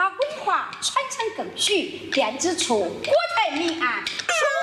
把文化传承更续，电子处国泰民安。